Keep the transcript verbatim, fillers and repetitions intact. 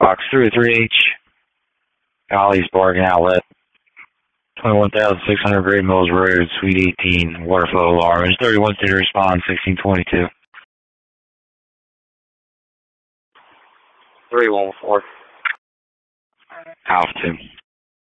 Fox three three H, Ollie's Bargain Outlet, twenty-one thousand six hundred Great Mills Road, Suite eighteen, water flow alarm. There's thirty-one city response, sixteen twenty-two. three one four. Alpha two.